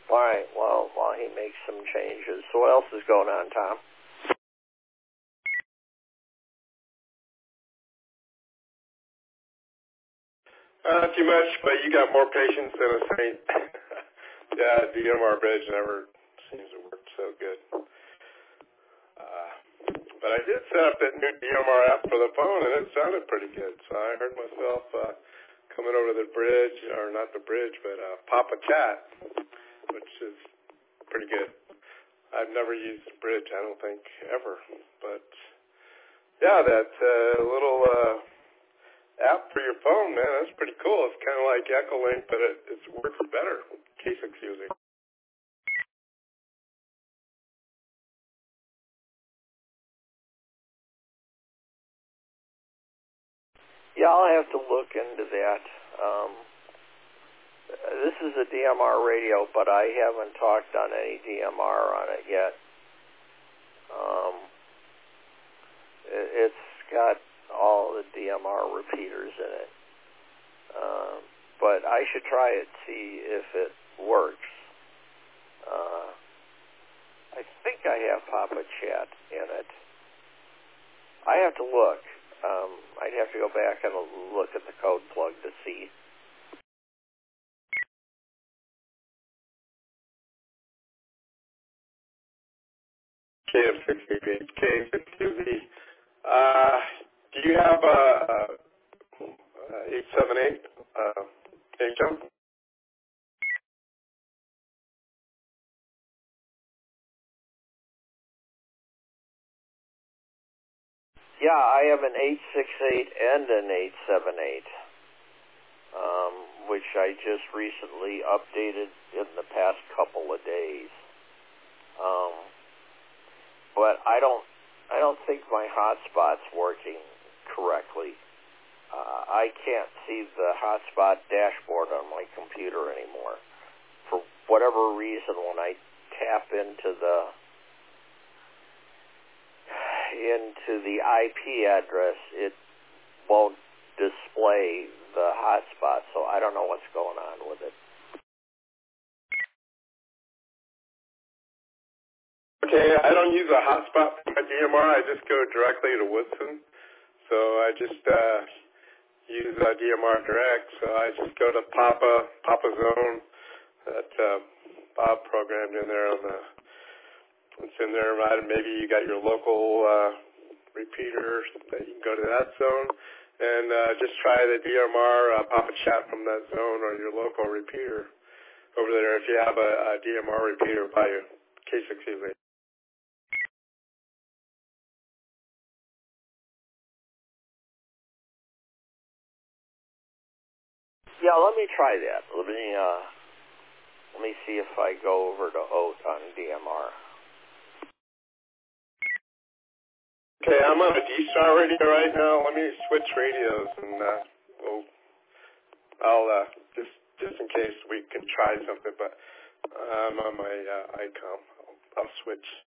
All right. Well, while he makes some changes, so what else is going on, Tom? Not too much, but you got more patience than a saint. Yeah, DMR Bridge never seems to work so good. But I did set up that new DMR app for the phone, and it sounded pretty good. So I heard myself coming over the bridge, or not the bridge, but Papa Chat, which is pretty good. I've never used the bridge, I don't think, ever. But, yeah, that little app for your phone, man, that's pretty cool. It's kind of like Echolink, but it works better. Kasich using. Yeah, I'll have to look into that. This is a DMR radio, but I haven't talked on any DMR on it yet. It's got all the DMR repeaters in it. But I should try it, see if it works. I think I have Papa Chat in it. I have to look. I'd have to go back and look at the code plug to see. KF688, KF6QV. Do you have 878 HM? Yeah, I have an 868 and an 878, which I just recently updated in the past couple of days. But I don't think my hotspot's working correctly. I can't see the hotspot dashboard on my computer anymore. For whatever reason, when I tap into the IP address, it won't display the hotspot, so I don't know what's going on with it. Okay, I don't use a hotspot for my DMR. I just go directly to Woodson. So I just use DMR Direct. So I just go to Papa Zone that Bob programmed in there on the. It's in there, right? Maybe you got your local repeater that you can go to that zone, and just try the DMR Papa Chat from that zone or your local repeater over there if you have a DMR repeater by your K688. Yeah, let me try that. Let me see if I go over to OAT on DMR. Okay, I'm on a D-Star radio right now. Let me switch radios, and I'll just in case we can try something. But I'm on my ICOM. I'll switch.